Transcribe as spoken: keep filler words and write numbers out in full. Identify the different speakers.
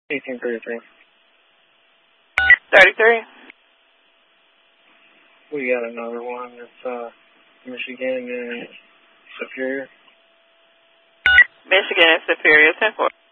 Speaker 1: eighteen thirty-three.
Speaker 2: thirty-three.
Speaker 1: We got another one. It's uh, Michigan and Superior.
Speaker 2: Michigan and Superior, ten four.